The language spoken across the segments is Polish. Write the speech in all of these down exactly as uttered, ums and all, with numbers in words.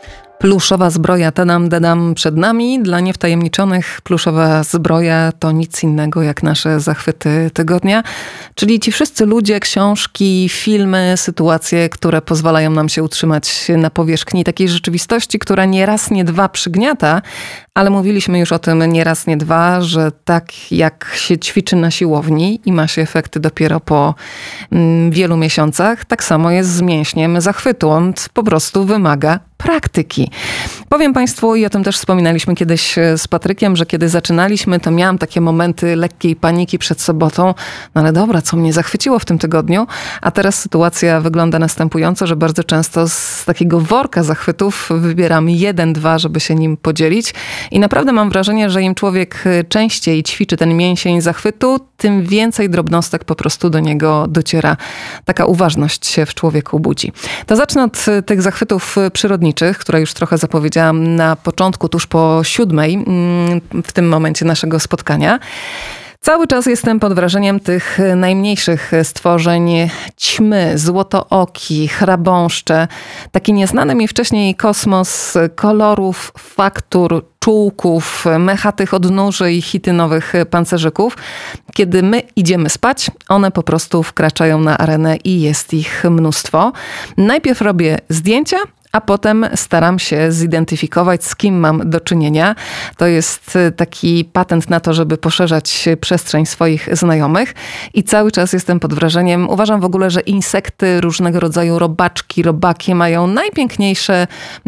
Pluszowa zbroja tadam, dadam przed nami. Dla niewtajemniczonych pluszowa zbroja to nic innego jak nasze zachwyty tygodnia. Czyli ci wszyscy ludzie, książki, filmy, sytuacje, które pozwalają nam się utrzymać na powierzchni takiej rzeczywistości, która nie raz, nie dwa przygniata, ale mówiliśmy już o tym nie raz, nie dwa, że tak jak się ćwiczy na siłowni i ma się efekty dopiero po mm, wielu miesiącach, tak samo jest z mięśniem zachwytu. On po prostu wymaga praktyki. Powiem Państwu, i o tym też wspominaliśmy kiedyś z Patrykiem, że kiedy zaczynaliśmy, to miałam takie momenty lekkiej paniki przed sobotą. No ale dobra, co mnie zachwyciło w tym tygodniu? A teraz sytuacja wygląda następująco, że bardzo często z takiego worka zachwytów wybieram jeden, dwa, żeby się nim podzielić. I naprawdę mam wrażenie, że im człowiek częściej ćwiczy ten mięsień zachwytu, tym więcej drobnostek po prostu do niego dociera. Taka uważność się w człowieku budzi. To zacznę od tych zachwytów przyrodniczych, które już trochę zapowiedziałam na początku, tuż po siódmej, w tym momencie naszego spotkania. Cały czas jestem pod wrażeniem tych najmniejszych stworzeń, ćmy, złotooki, chrabąszcze, taki nieznany mi wcześniej kosmos kolorów, faktur, czułków, mechatych odnóży i chitynowych pancerzyków. Kiedy my idziemy spać, one po prostu wkraczają na arenę i jest ich mnóstwo. Najpierw robię zdjęcia, a potem staram się zidentyfikować, z kim mam do czynienia. To jest taki patent na to, żeby poszerzać przestrzeń swoich znajomych. I cały czas jestem pod wrażeniem. Uważam w ogóle, że insekty, różnego rodzaju robaczki, robaki mają najpiękniejsze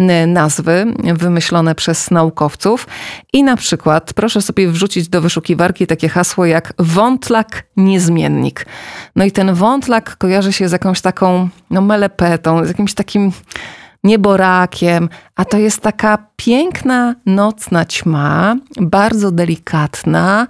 nazwy wymyślone przez naukowców. I na przykład proszę sobie wrzucić do wyszukiwarki takie hasło jak wątlak niezmiennik. No i ten wątlak kojarzy się z jakąś taką no, melepetą, z jakimś takim nieborakiem, a to jest taka piękna nocna ćma, bardzo delikatna,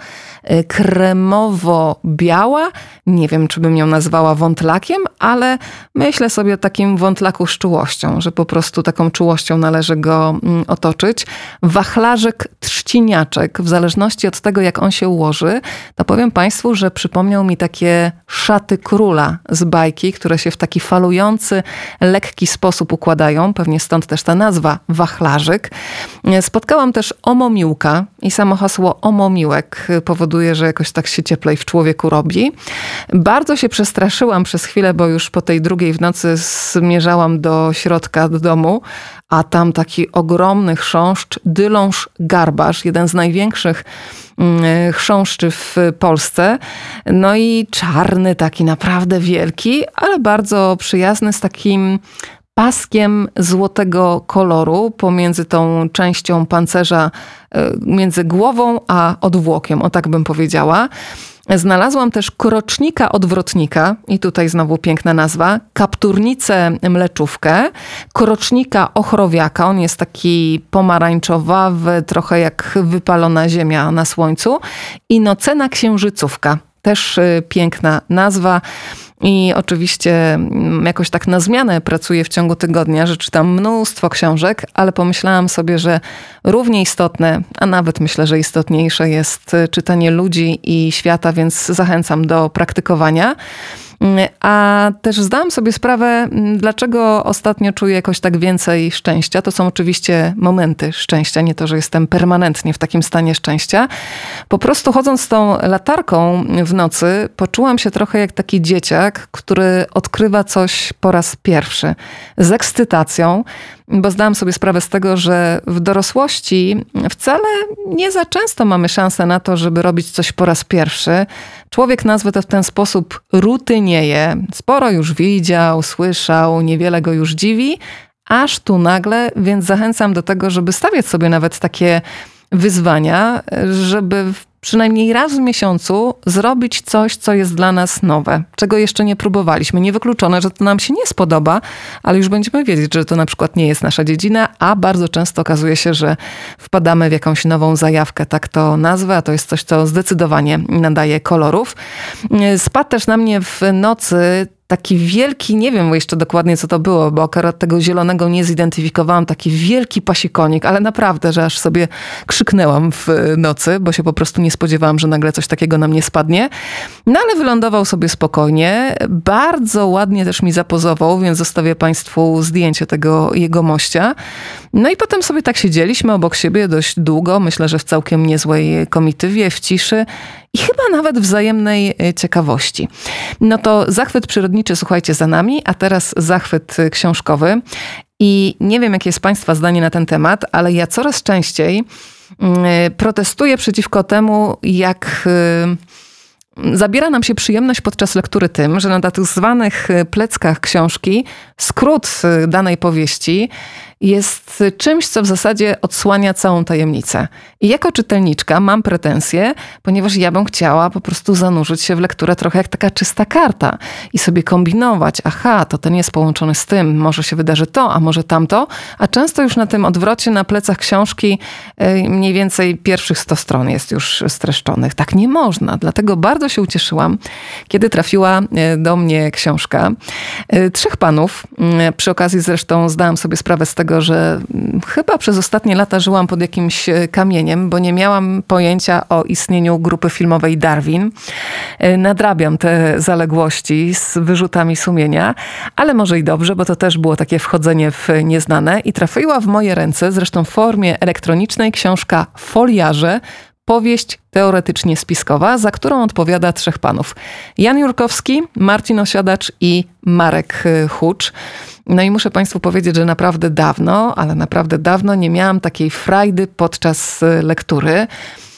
kremowo-biała. Nie wiem, czy bym ją nazwała wątlakiem, ale myślę sobie o takim wątlaku z czułością, że po prostu taką czułością należy go otoczyć. Wachlarzyk trzciniaczek, w zależności od tego, jak on się ułoży, to powiem Państwu, że przypomniał mi takie szaty króla z bajki, które się w taki falujący, lekki sposób układają. Pewnie stąd też ta nazwa wachlarzyk. Spotkałam też omomiłka i samo hasło omomiłek powoduje, że jakoś tak się cieplej w człowieku robi. Bardzo się przestraszyłam przez chwilę, bo już po tej drugiej w nocy zmierzałam do środka, do domu, a tam taki ogromny chrząszcz, dyląż garbarz, jeden z największych chrząszczy w Polsce. No i czarny, taki naprawdę wielki, ale bardzo przyjazny, z takim paskiem złotego koloru pomiędzy tą częścią pancerza, między głową a odwłokiem, o tak bym powiedziała. Znalazłam też krocznika odwrotnika i tutaj znowu piękna nazwa, kapturnicę mleczówkę, krocznika ochrowiaka, on jest taki pomarańczowawy, trochę jak wypalona ziemia na słońcu, i nocena księżycówka. Też piękna nazwa. I oczywiście jakoś tak na zmianę pracuję w ciągu tygodnia, że czytam mnóstwo książek, ale pomyślałam sobie, że równie istotne, a nawet myślę, że istotniejsze jest czytanie ludzi i świata, więc zachęcam do praktykowania. A też zdałam sobie sprawę, dlaczego ostatnio czuję jakoś tak więcej szczęścia. To są oczywiście momenty szczęścia, nie to, że jestem permanentnie w takim stanie szczęścia. Po prostu chodząc z tą latarką w nocy, poczułam się trochę jak taki dzieciak, który odkrywa coś po raz pierwszy. Z ekscytacją, bo zdałam sobie sprawę z tego, że w dorosłości wcale nie za często mamy szansę na to, żeby robić coś po raz pierwszy. Człowiek, nazwę to w ten sposób, rutynieje. Sporo już widział, słyszał, niewiele go już dziwi, aż tu nagle, więc zachęcam do tego, żeby stawiać sobie nawet takie wyzwania, żeby przynajmniej raz w miesiącu zrobić coś, co jest dla nas nowe, czego jeszcze nie próbowaliśmy. Niewykluczone, że to nam się nie spodoba, ale już będziemy wiedzieć, że to na przykład nie jest nasza dziedzina, a bardzo często okazuje się, że wpadamy w jakąś nową zajawkę, tak to nazwę, a to jest coś, co zdecydowanie nadaje kolorów. Spadł też na mnie w nocy taki wielki, nie wiem jeszcze dokładnie co to było, bo akurat tego zielonego nie zidentyfikowałam, taki wielki pasikonik, ale naprawdę, że aż sobie krzyknęłam w nocy, bo się po prostu nie spodziewałam, że nagle coś takiego na mnie spadnie. No ale wylądował sobie spokojnie, bardzo ładnie też mi zapozował, więc zostawię Państwu zdjęcie tego jego mościa. No i potem sobie tak siedzieliśmy obok siebie dość długo, myślę, że w całkiem niezłej komitywie, w ciszy i chyba nawet wzajemnej ciekawości. No to zachwyt przyrodniczy, słuchajcie, za nami, a teraz zachwyt książkowy. I nie wiem, jakie jest Państwa zdanie na ten temat, ale ja coraz częściej protestuję przeciwko temu, jak zabiera nam się przyjemność podczas lektury tym, że na tak zwanych pleckach książki skrót danej powieści jest czymś, co w zasadzie odsłania całą tajemnicę. I jako czytelniczka mam pretensje, ponieważ ja bym chciała po prostu zanurzyć się w lekturę trochę jak taka czysta karta i sobie kombinować, aha, to ten jest połączony z tym, może się wydarzy to, a może tamto, a często już na tym odwrocie, na plecach książki mniej więcej pierwszych sto stron jest już streszczonych. Tak nie można, dlatego bardzo się ucieszyłam, kiedy trafiła do mnie książka trzech panów. Przy okazji zresztą zdałam sobie sprawę z tego, że chyba przez ostatnie lata żyłam pod jakimś kamieniem, bo nie miałam pojęcia o istnieniu grupy filmowej Darwin. Nadrabiam te zaległości z wyrzutami sumienia, ale może i dobrze, bo to też było takie wchodzenie w nieznane i trafiła w moje ręce, zresztą w formie elektronicznej, książka Foliarze, powieść teoretycznie spiskowa, za którą odpowiada trzech panów. Jan Jurkowski, Marcin Osiadacz i Marek Hucz. No i muszę Państwu powiedzieć, że naprawdę dawno, ale naprawdę dawno nie miałam takiej frajdy podczas lektury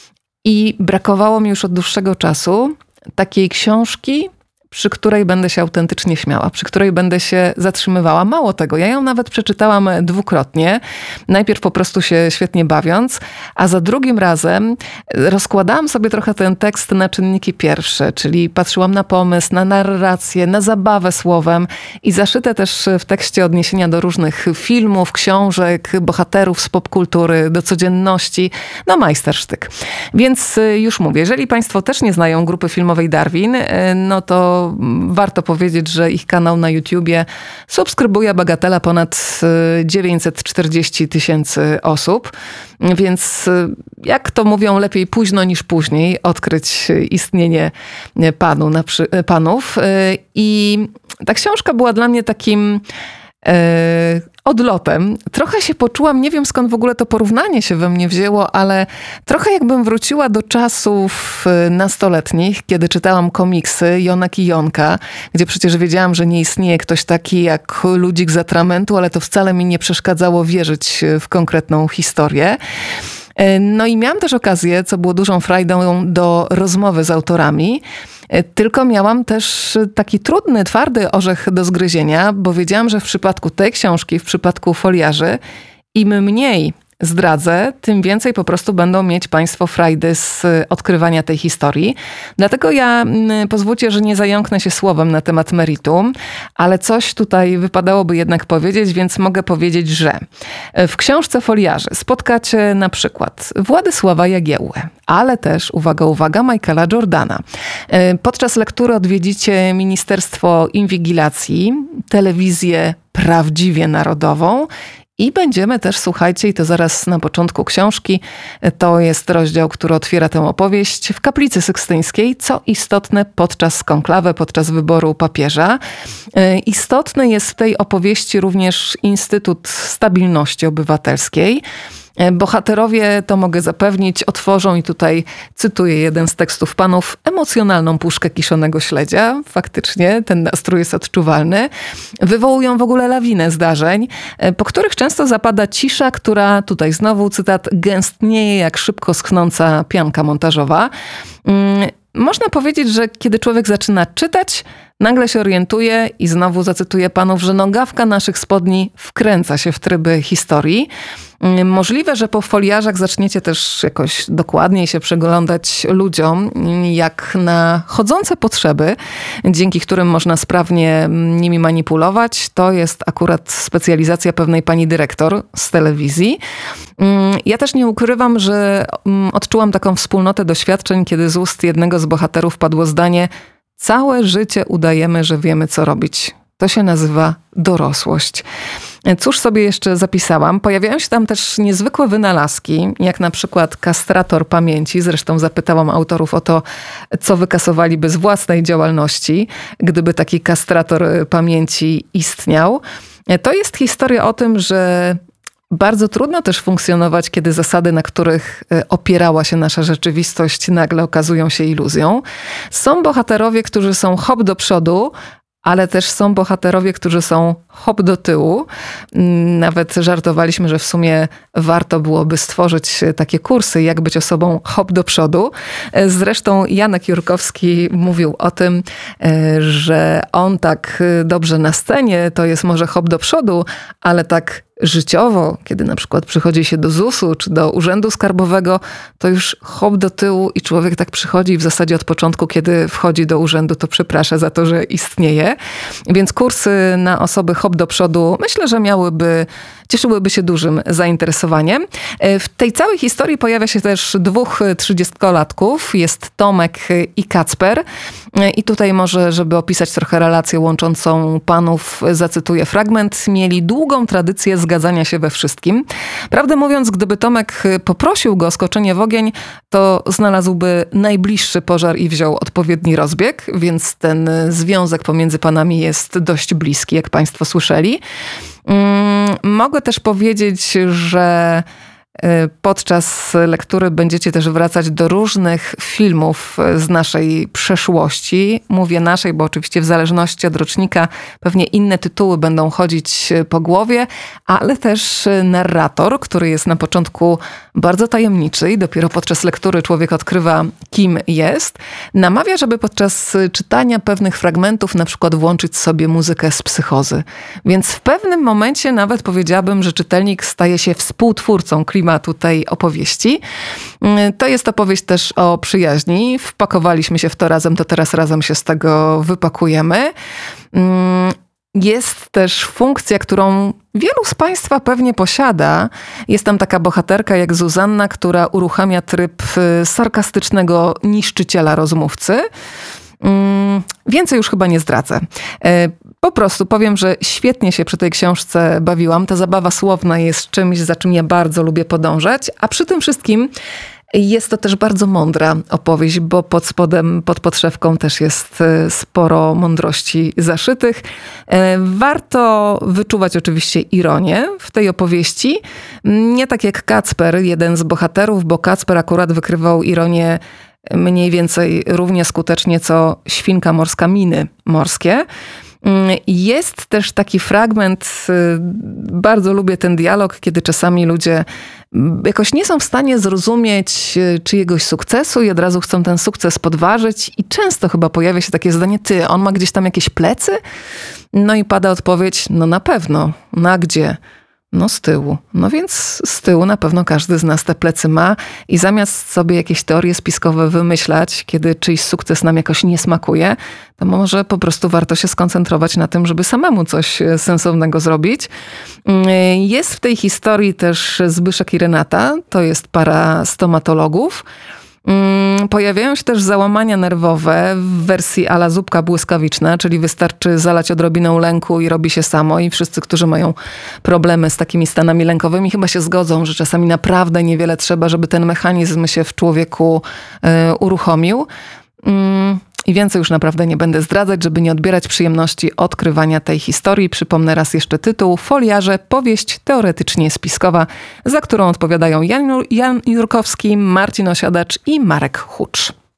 i brakowało mi już od dłuższego czasu takiej książki, przy której będę się autentycznie śmiała, przy której będę się zatrzymywała. Mało tego, ja ją nawet przeczytałam dwukrotnie. Najpierw po prostu się świetnie bawiąc, a za drugim razem rozkładałam sobie trochę ten tekst na czynniki pierwsze, czyli patrzyłam na pomysł, na narrację, na zabawę słowem i zaszyte też w tekście odniesienia do różnych filmów, książek, bohaterów z popkultury, do codzienności. No majstersztyk. Więc już mówię, jeżeli Państwo też nie znają grupy filmowej Darwin, no to warto powiedzieć, że ich kanał na YouTubie subskrybuje bagatela ponad dziewięćset czterdzieści tysięcy osób. Więc jak to mówią, lepiej późno niż później odkryć istnienie panu, panów. I ta książka była dla mnie takim odlotem. Trochę się poczułam, nie wiem skąd w ogóle to porównanie się we mnie wzięło, ale trochę jakbym wróciła do czasów nastoletnich, kiedy czytałam komiksy Jonak i Jonka, gdzie przecież wiedziałam, że nie istnieje ktoś taki jak ludzik z atramentu, ale to wcale mi nie przeszkadzało wierzyć w konkretną historię. No i miałam też okazję, co było dużą frajdą, do rozmowy z autorami. Tylko miałam też taki trudny, twardy orzech do zgryzienia, bo wiedziałam, że w przypadku tej książki, w przypadku Foliarzy, im mniej zdradzę, tym więcej po prostu będą mieć Państwo frajdy z odkrywania tej historii. Dlatego ja, pozwólcie, że nie zająknę się słowem na temat meritum, ale coś tutaj wypadałoby jednak powiedzieć, więc mogę powiedzieć, że w książce Foliarzy spotkacie na przykład Władysława Jagiełłę, ale też, uwaga, uwaga, Michaela Jordana. Podczas lektury odwiedzicie Ministerstwo Inwigilacji, telewizję prawdziwie narodową. I będziemy też, słuchajcie, i to zaraz na początku książki, to jest rozdział, który otwiera tę opowieść, w Kaplicy Sykstyńskiej, co istotne podczas konklawy, podczas wyboru papieża. Istotny jest w tej opowieści również Instytut Stabilności Obywatelskiej. Bohaterowie, to mogę zapewnić, otworzą, i tutaj cytuję jeden z tekstów panów, emocjonalną puszkę kiszonego śledzia. Faktycznie ten nastrój jest odczuwalny. Wywołują w ogóle lawinę zdarzeń, po których często zapada cisza, która, tutaj znowu cytat, gęstnieje jak szybko schnąca pianka montażowa. Można powiedzieć, że kiedy człowiek zaczyna czytać, nagle się orientuje i znowu zacytuję panów, że nogawka naszych spodni wkręca się w tryby historii. Możliwe, że po Foliarzach zaczniecie też jakoś dokładniej się przeglądać ludziom, jak na chodzące potrzeby, dzięki którym można sprawnie nimi manipulować. To jest akurat specjalizacja pewnej pani dyrektor z telewizji. Ja też nie ukrywam, że odczułam taką wspólnotę doświadczeń, kiedy z ust jednego z bohaterów padło zdanie: całe życie udajemy, że wiemy, co robić. To się nazywa dorosłość. Cóż sobie jeszcze zapisałam? Pojawiają się tam też niezwykłe wynalazki, jak na przykład kastrator pamięci. Zresztą zapytałam autorów o to, co wykasowaliby z własnej działalności, gdyby taki kastrator pamięci istniał. To jest historia o tym, że bardzo trudno też funkcjonować, kiedy zasady, na których opierała się nasza rzeczywistość, nagle okazują się iluzją. Są bohaterowie, którzy są hop do przodu, ale też są bohaterowie, którzy są hop do tyłu. Nawet żartowaliśmy, że w sumie warto byłoby stworzyć takie kursy, jak być osobą hop do przodu. Zresztą Janek Jurkowski mówił o tym, że on tak dobrze na scenie to jest może hop do przodu, ale tak życiowo, kiedy na przykład przychodzi się do zusu czy do Urzędu Skarbowego, to już hop do tyłu i człowiek tak przychodzi i w zasadzie od początku, kiedy wchodzi do urzędu, to przeprasza za to, że istnieje. Więc kursy na osoby hop do przodu myślę, że miałyby, cieszyłyby się dużym zainteresowaniem. W tej całej historii pojawia się też dwóch trzydziestkolatków. Jest Tomek i Kacper. I tutaj może, żeby opisać trochę relację łączącą panów, zacytuję fragment. Mieli długą tradycję zgadzania się we wszystkim. Prawdę mówiąc, gdyby Tomek poprosił go o skoczenie w ogień, to znalazłby najbliższy pożar i wziął odpowiedni rozbieg, więc ten związek pomiędzy panami jest dość bliski, jak państwo słyszeli. Mogę też powiedzieć, że podczas lektury będziecie też wracać do różnych filmów z naszej przeszłości. Mówię naszej, bo oczywiście w zależności od rocznika pewnie inne tytuły będą chodzić po głowie, ale też narrator, który jest na początku bardzo tajemniczy i dopiero podczas lektury człowiek odkrywa, kim jest, namawia, żeby podczas czytania pewnych fragmentów na przykład włączyć sobie muzykę z Psychozy. Więc w pewnym momencie nawet powiedziałabym, że czytelnik staje się współtwórcą klimatu tej opowieści. To jest opowieść też o przyjaźni. Wpakowaliśmy się w to razem, to teraz razem się z tego wypakujemy. Jest też funkcja, którą wielu z państwa pewnie posiada. Jest tam taka bohaterka jak Zuzanna, która uruchamia tryb sarkastycznego niszczyciela rozmówcy. Więcej już chyba nie zdradzę. Po prostu powiem, że świetnie się przy tej książce bawiłam. Ta zabawa słowna jest czymś, za czym ja bardzo lubię podążać, a przy tym wszystkim jest to też bardzo mądra opowieść, bo pod spodem, pod podszewką też jest sporo mądrości zaszytych. Warto wyczuwać oczywiście ironię w tej opowieści. Nie tak jak Kacper, jeden z bohaterów, bo Kacper akurat wykrywał ironię mniej więcej równie skutecznie co świnka morska miny morskie. Jest też taki fragment, bardzo lubię ten dialog, kiedy czasami ludzie jakoś nie są w stanie zrozumieć czyjegoś sukcesu i od razu chcą ten sukces podważyć i często chyba pojawia się takie zdanie, ty, on ma gdzieś tam jakieś plecy? No i pada odpowiedź, no na pewno, no a gdzie? No z tyłu. No więc z tyłu na pewno każdy z nas te plecy ma i zamiast sobie jakieś teorie spiskowe wymyślać, kiedy czyjś sukces nam jakoś nie smakuje, to może po prostu warto się skoncentrować na tym, żeby samemu coś sensownego zrobić. Jest w tej historii też Zbyszek i Renata, to jest para stomatologów. Pojawiają się też załamania nerwowe w wersji a la zupka błyskawiczna, czyli wystarczy zalać odrobiną lęku i robi się samo i wszyscy, którzy mają problemy z takimi stanami lękowymi chyba się zgodzą, że czasami naprawdę niewiele trzeba, żeby ten mechanizm się w człowieku y, uruchomił. I więcej już naprawdę nie będę zdradzać, żeby nie odbierać przyjemności odkrywania tej historii. Przypomnę raz jeszcze tytuł. Foliarze, powieść teoretycznie spiskowa, za którą odpowiadają Jan, Jan Jurkowski, Marcin Osiadacz i Marek Hucz.